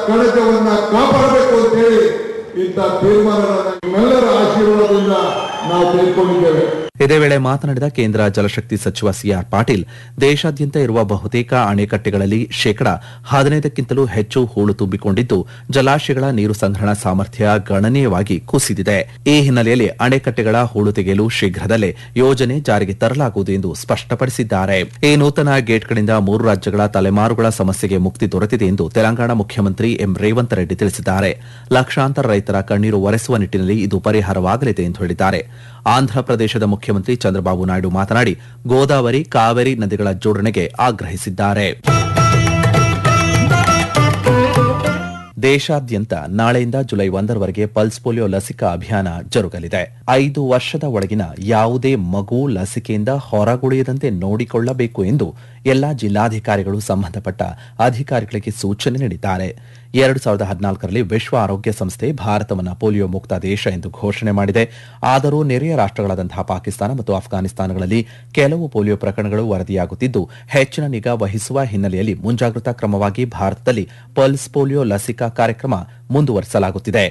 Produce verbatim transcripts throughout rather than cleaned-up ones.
ಕಳಕವನ್ನ ಕಾಪಾಡಬೇಕು ಅಂತ ಹೇಳಿ ಇಂಥ ತೀರ್ಮಾನಗಳನ್ನು ನಿಮ್ಮೆಲ್ಲರ ಆಶೀರ್ವಾದದಿಂದ ನಾವು ತೆಗೆದುಕೊಂಡಿದ್ದೇವೆ. ಇದೇ ವೇಳೆ ಮಾತನಾಡಿದ ಕೇಂದ್ರ ಜಲಶಕ್ತಿ ಸಚಿವ ಸಿಆರ್ ಪಾಟೀಲ್, ದೇಶಾದ್ಯಂತ ಇರುವ ಬಹುತೇಕ ಅಣೆಕಟ್ಟೆಗಳಲ್ಲಿ ಶೇಕಡಾ ಹದಿನೈದಕ್ಕಿಂತಲೂ ಹೆಚ್ಚು ಹೂಳು ತುಂಬಿಕೊಂಡಿದ್ದು, ಜಲಾಶಯಗಳ ನೀರು ಸಂಗ್ರಹಣಾ ಸಾಮರ್ಥ್ಯ ಗಣನೀಯವಾಗಿ ಕುಸಿದಿದೆ. ಈ ಹಿನ್ನೆಲೆಯಲ್ಲಿ ಅಣೆಕಟ್ಟೆಗಳ ಹೂಳು ತೆಗೆಯಲು ಶೀಘ್ರದಲ್ಲೇ ಯೋಜನೆ ಜಾರಿಗೆ ತರಲಾಗುವುದು ಎಂದು ಸ್ಪಷ್ಟಪಡಿಸಿದ್ದಾರೆ. ಈ ನೂತನ ಗೇಟ್ಗಳಿಂದ ಮೂರು ರಾಜ್ಯಗಳ ತಲೆಮಾರುಗಳ ಸಮಸ್ಯೆಗೆ ಮುಕ್ತಿ ದೊರೆತಿದೆ ಎಂದು ತೆಲಂಗಾಣ ಮುಖ್ಯಮಂತ್ರಿ ಎಂ ರೇವಂತ್ ರೆಡ್ಡಿ ತಿಳಿಸಿದ್ದಾರೆ. ಲಕ್ಷಾಂತರ ರೈತರ ಕಣ್ಣೀರು ಒರೆಸುವ ನಿಟ್ಟಿನಲ್ಲಿ ಇದು ಪರಿಹಾರವಾಗಲಿದೆ ಎಂದು ಹೇಳಿದ್ದಾರೆ. ಆಂಧ್ರಪ್ರದೇಶದ ಮುಖ್ಯಮಂತ್ರಿ ಚಂದ್ರಬಾಬು ನಾಯ್ಡು ಮಾತನಾಡಿ, ಗೋದಾವರಿ ಕಾವೇರಿ ನದಿಗಳ ಜೋಡಣೆಗೆ ಆಗ್ರಹಿಸಿದ್ದಾರೆ. ದೇಶಾದ್ಯಂತ ನಾಳೆಯಿಂದ ಜುಲೈ ಒಂದರವರೆಗೆ ಪಲ್ಸ್ ಪೋಲಿಯೋ ಲಸಿಕಾ ಅಭಿಯಾನ ಜರುಗಲಿದೆ. ಐದು ವರ್ಷದ ಒಳಗಿನ ಯಾವುದೇ ಮಗು ಲಸಿಕೆಯಿಂದ ಹೊರಗುಳಿಯದಂತೆ ನೋಡಿಕೊಳ್ಳಬೇಕು ಎಂದು ಎಲ್ಲಾ ಜಿಲ್ಲಾಧಿಕಾರಿಗಳು ಸಂಬಂಧಪಟ್ಟ ಅಧಿಕಾರಿಗಳಿಗೆ ಸೂಚನೆ ನೀಡಿದ್ದಾರೆ. ಎರಡು ಸಾವಿರದ ಹದಿನಾಲ್ಕರಲ್ಲಿ ವಿಶ್ವ ಆರೋಗ್ಯ ಸಂಸ್ಥೆ ಭಾರತವನ್ನು ಪೋಲಿಯೋ ಮುಕ್ತ ದೇಶ ಎಂದು ಘೋಷಣೆ ಮಾಡಿದೆ. ಆದರೂ ನೆರೆಯ ರಾಷ್ಟಗಳಾದಂತಹ ಪಾಕಿಸ್ತಾನ ಮತ್ತು ಅಫ್ಘಾನಿಸ್ತಾನಗಳಲ್ಲಿ ಕೆಲವು ಪೋಲಿಯೋ ಪ್ರಕರಣಗಳು ವರದಿಯಾಗುತ್ತಿದ್ದು, ಹೆಚ್ಚಿನ ನಿಗಾ ವಹಿಸುವ ಹಿನ್ನೆಲೆಯಲ್ಲಿ ಮುಂಜಾಗ್ರತಾ ಕ್ರಮವಾಗಿ ಭಾರತದಲ್ಲಿ ಪಲ್ಸ್ ಪೋಲಿಯೋ ಲಸಿಕಾ ಕಾರ್ಯಕ್ರಮ ಮುಂದುವರಿಸಲಾಗುತ್ತಿದೆ.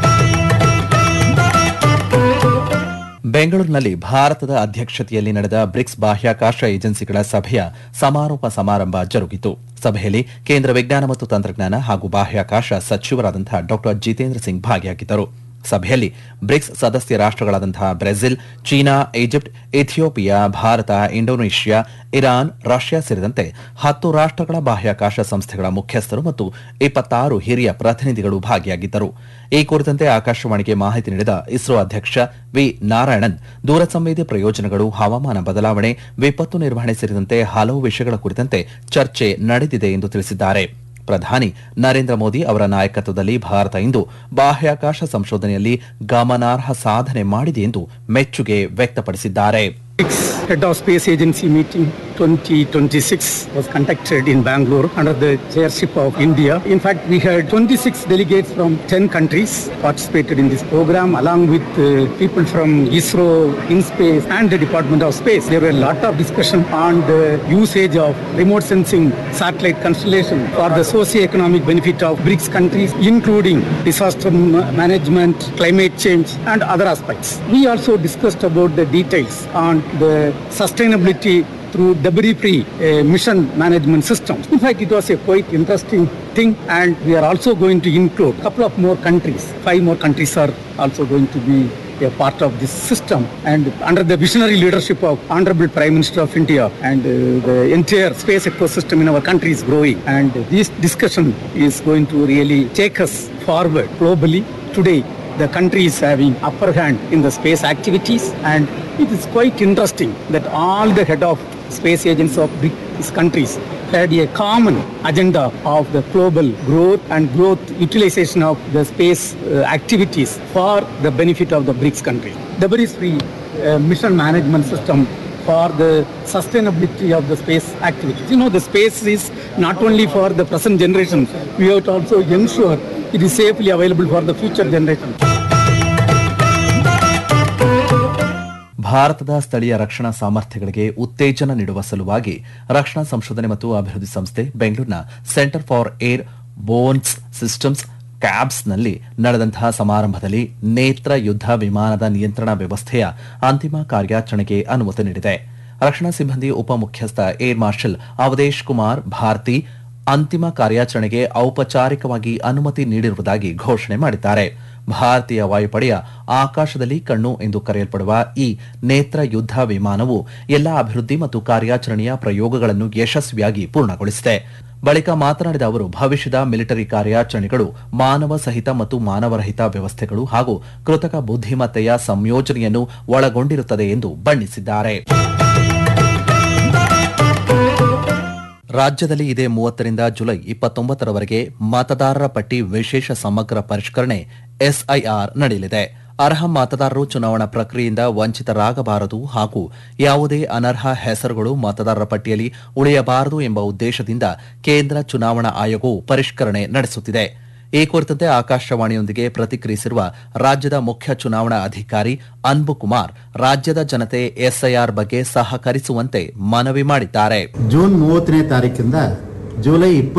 ಬೆಂಗಳೂರಿನಲ್ಲಿ ಭಾರತದ ಅಧ್ಯಕ್ಷತೆಯಲ್ಲಿ ನಡೆದ ಬ್ರಿಕ್ಸ್ ಬಾಹ್ಯಾಕಾಶ ಏಜೆನ್ಸಿಗಳ ಸಭೆಯ ಸಮಾರೋಪ ಸಮಾರಂಭ ಜರುಗಿತು. ಸಭೆಯಲ್ಲಿ ಕೇಂದ್ರ ವಿಜ್ಞಾನ ಮತ್ತು ತಂತ್ರಜ್ಞಾನ ಹಾಗೂ ಬಾಹ್ಯಾಕಾಶ ಸಚಿವರಾದಂತಹ ಡಾ ಜಿತೇಂದ್ರ ಸಿಂಗ್ ಭಾಗಿಯಾಗಿದ್ದರು. ಸಭೆಯಲ್ಲಿ ಬ್ರಿಕ್ಸ್ ಸದಸ್ಯ ರಾಷ್ಟಗಳಾದಂತಹ Brazil, China, Egypt, Ethiopia, Bharat, Indonesia, Iran, Russia ಸೇರಿದಂತೆ ಹತ್ತು ರಾಷ್ಟಗಳ ಬಾಹ್ಯಾಕಾಶ ಸಂಸ್ಥೆಗಳ ಮುಖ್ಯಸ್ಥರು ಮತ್ತು ಇಪ್ಪತ್ತಾರು ಹಿರಿಯ ಪ್ರತಿನಿಧಿಗಳು ಭಾಗಿಯಾಗಿದ್ದರು. ಈ ಕುರಿತಂತೆ ಆಕಾಶವಾಣಿಗೆ ಮಾಹಿತಿ ನೀಡಿದ ಇಸ್ರೋ ಅಧ್ಯಕ್ಷ ವಿ ನಾರಾಯಣನ್, ದೂರಸಂವೇದಿ ಪ್ರಯೋಜನಗಳು, ಹವಾಮಾನ ಬದಲಾವಣೆ, ವಿಪತ್ತು ನಿರ್ವಹಣೆ ಸೇರಿದಂತೆ ಹಲವು ವಿಷಯಗಳ ಕುರಿತಂತೆ ಚರ್ಚೆ ನಡೆದಿದೆ ಎಂದು ತಿಳಿಸಿದ್ದಾರೆ. ಪ್ರಧಾನಿ ನರೇಂದ್ರ ಮೋದಿ ಅವರ ನಾಯಕತ್ವದಲ್ಲಿ ಭಾರತ ಇಂದು ಬಾಹ್ಯಾಕಾಶ ಸಂಶೋಧನೆಯಲ್ಲಿ ಗಮನಾರ್ಹ ಸಾಧನೆ ಮಾಡಿದೆ ಎಂದು ಮೆಚ್ಚುಗೆ ವ್ಯಕ್ತಪಡಿಸಿದ್ದಾರೆ. Head of Space Agency meeting twenty twenty-six was conducted in Bangalore under the chairship of India. In fact, we had twenty-six delegates from ten countries participated in this program, along with uh, people from ISRO, InSpace and the Department of Space. There were a lot of discussion on the usage of remote sensing satellite constellation for the socio-economic benefit of BRICS countries, including disaster management, climate change and other aspects. We also discussed about the details on the sustainability through debris-free uh, mission management systems. In fact, it was a quite interesting thing, and we are also going to include a couple of more countries. Five more countries are also going to be a part of this system, and under the visionary leadership of Honorable Prime Minister of India, and uh, the entire space ecosystem in our country is growing, and this discussion is going to really take us forward globally. Today, the country is having upper hand in the space activities, and it is quite interesting that all the head of space agencies of these countries had a common agenda of the global growth and growth utilization of the space uh, activities for the benefit of the BRICS countries. Debris-free uh, mission management system for the sustainability of the space activities. You know, the space is not only for the present generation, we have to also ensure it is safely available for the future generation. ಭಾರತದ ಸ್ಥಳೀಯ ರಕ್ಷಣಾ ಸಾಮರ್ಥ್ಯಗಳಿಗೆ ಉತ್ತೇಜನ ನೀಡುವ ಸಲುವಾಗಿ ರಕ್ಷಣಾ ಸಂಶೋಧನೆ ಮತ್ತು ಅಭಿವೃದ್ಧಿ ಸಂಸ್ಥೆ ಬೆಂಗಳೂರಿನ centre for air bones systems ಕ್ಯಾಬ್ಸ್ನಲ್ಲಿ ನಡೆದಂತಹ ಸಮಾರಂಭದಲ್ಲಿ ನೇತ್ರ ಯುದ್ಧ ವಿಮಾನದ ನಿಯಂತ್ರಣ ವ್ಯವಸ್ಥೆಯ ಅಂತಿಮ ಕಾರ್ಯಾಚರಣೆಗೆ ಅನುಮತಿ ನೀಡಿದೆ. ರಕ್ಷಣಾ ಸಿಬ್ಬಂದಿ ಉಪಮುಖ್ಯಸ್ಥ ಏರ್ ಮಾರ್ಷಲ್ ಅವಧೇಶ್ ಕುಮಾರ್ ಭಾರತಿ ಅಂತಿಮ ಕಾರ್ಯಾಚರಣೆಗೆ ಔಪಚಾರಿಕವಾಗಿ ಅನುಮತಿ ನೀಡಿರುವುದಾಗಿ ಘೋಷಣೆ ಮಾಡಿದ್ದಾರೆ. ಭಾರತೀಯ ವಾಯುಪಡೆಯ ಆಕಾಶದಲ್ಲಿ ಕಣ್ಣು ಎಂದು ಕರೆಯಲ್ಪಡುವ ಈ ನೇತ್ರ ಯುದ್ಧ ವಿಮಾನವು ಎಲ್ಲಾ ಅಭಿವೃದ್ಧಿ ಮತ್ತು ಕಾರ್ಯಾಚರಣೆಯ ಪ್ರಯೋಗಗಳನ್ನು ಯಶಸ್ವಿಯಾಗಿ ಪೂರ್ಣಗೊಳಿಸಿದೆ. ಬಳಿಕ ಮಾತನಾಡಿದ ಅವರು, ಭವಿಷ್ಯದ ಮಿಲಿಟರಿ ಕಾರ್ಯಾಚರಣೆಗಳು ಮಾನವ ಸಹಿತ ಮತ್ತು ಮಾನವರಹಿತ ವ್ಯವಸ್ಥೆಗಳು ಹಾಗೂ ಕೃತಕ ಬುದ್ಧಿಮತ್ತೆಯ ಸಂಯೋಜನೆಯನ್ನು ಒಳಗೊಂಡಿರುತ್ತದೆ ಎಂದು ಬಣ್ಣಿಸಿದ್ದಾರೆ. ರಾಜ್ಯದಲ್ಲಿ ಇದೇ ಮೂವತ್ತರಿಂದ ಜುಲೈ ಇಪ್ಪತ್ತೊಂಬತ್ತರವರೆಗೆ ಮತದಾರರ ಪಟ್ಟಿ ವಿಶೇಷ ಸಮಗ್ರ ಪರಿಷ್ಕರಣೆ ಎಸ್ಐಆರ್ ನಡೆಯಲಿದೆ. ಅರ್ಹ ಮತದಾರರು ಚುನಾವಣಾ ಪ್ರಕ್ರಿಯೆಯಿಂದ ವಂಚಿತರಾಗಬಾರದು ಹಾಗೂ ಯಾವುದೇ ಅನರ್ಹ ಹೆಸರುಗಳು ಮತದಾರರ ಪಟ್ಟಿಯಲ್ಲಿ ಉಳಿಯಬಾರದು ಎಂಬ ಉದ್ದೇಶದಿಂದ ಕೇಂದ್ರ ಚುನಾವಣಾ ಆಯೋಗವು ಪರಿಷ್ಕರಣೆ ನಡೆಸುತ್ತಿದೆ. ಈ ಕುರಿತಂತೆ ಆಕಾಶವಾಣಿಯೊಂದಿಗೆ ಪ್ರತಿಕ್ರಿಯಿಸಿರುವ ರಾಜ್ಯದ ಮುಖ್ಯ ಚುನಾವಣಾ ಅಧಿಕಾರಿ ಅನ್ಬು ಕುಮಾರ್, ರಾಜ್ಯದ ಜನತೆ ಎಸ್ಐಆರ್ ಬಗ್ಗೆ ಸಹಕರಿಸುವಂತೆ ಮನವಿ ಮಾಡಿದ್ದಾರೆ. ಜೂನ್ ಮೂವತ್ತನೇ ತಾರೀಕಿಂದ ಜುಲೈ